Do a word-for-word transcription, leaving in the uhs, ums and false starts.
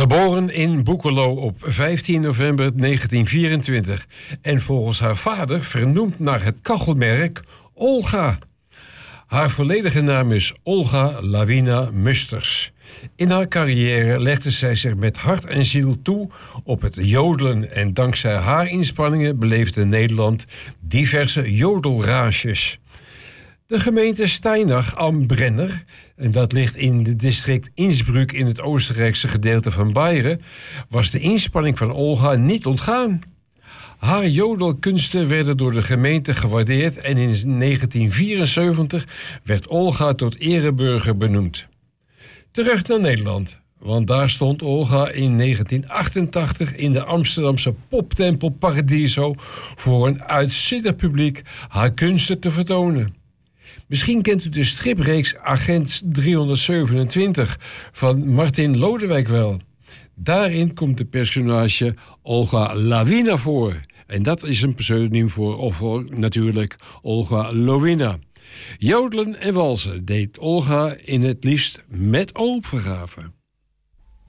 Geboren in Boekelo op vijftien november negentien vierentwintig en volgens haar vader vernoemd naar het kachelmerk Olga. Haar volledige naam is Olga Lawina Musters. In haar carrière legde zij zich met hart en ziel toe op het jodelen en dankzij haar inspanningen beleefde Nederland diverse jodelrages. De gemeente Steinach am Brenner, en dat ligt in het district Innsbruck in het Oostenrijkse gedeelte van Beieren, was de inspanning van Olga niet ontgaan. Haar jodelkunsten werden door de gemeente gewaardeerd en in negentien vierenzeventig werd Olga tot ereburger benoemd. Terug naar Nederland, want daar stond Olga in negentien achtentachtig in de Amsterdamse poptempel Paradiso voor een uitzinnig publiek haar kunsten te vertonen. Misschien kent u de stripreeks Agent driehonderdzevenentwintig van Martin Lodewijk wel. Daarin komt de personage Olga Lawina voor. En dat is een pseudoniem voor, of voor natuurlijk Olga Lowina. Jodelen en walsen deed Olga in het liefst met Overgave.